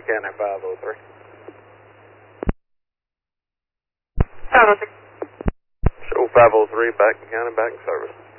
County 503. 503. Show 503, Baton County, back in service.